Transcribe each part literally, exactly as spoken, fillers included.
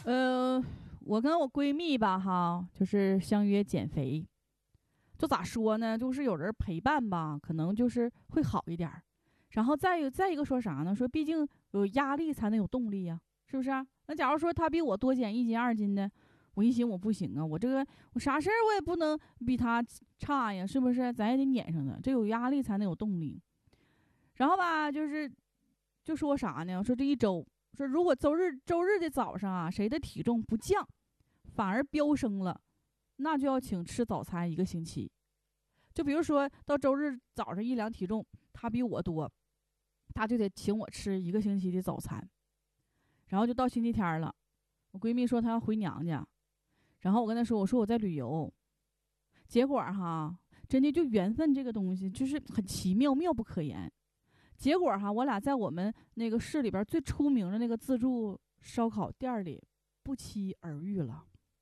呃，我跟我闺蜜吧，哈，就是相约减肥。就咋说呢？就是有人陪伴吧，可能就是会好一点。然后再有再一个说啥呢？说毕竟有压力才能有动力呀，是不是啊？那假如说他比我多减一斤二斤的，我一寻我不行啊，我这个我啥事儿我也不能比他差呀，是不是？咱也得撵上他，这有压力才能有动力。然后吧，就是就说啥呢？说这一周，说如果周日周日的早上啊，谁的体重不降，反而飙升了，那就要请吃早餐一个星期。就比如说到周日早上一量体重，他比我多，他就得请我吃一个星期的早餐。然后就到星期天了，我闺蜜说她要回娘家，然后我跟她说，我说我在旅游。结果哈，真的就缘分这个东西就是很奇妙，妙不可言。结果哈，我俩在我们那个市里边最出名的那个自助烧烤店里不期而遇了。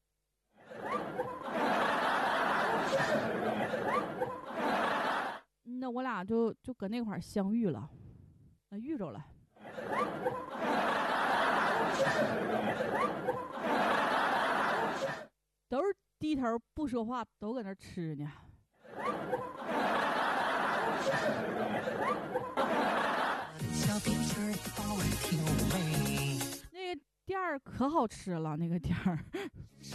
那我俩就就搁那块儿相遇了，啊，遇着了。都是低头不说话，都搁那吃呢。那个店儿可好吃了，那个店儿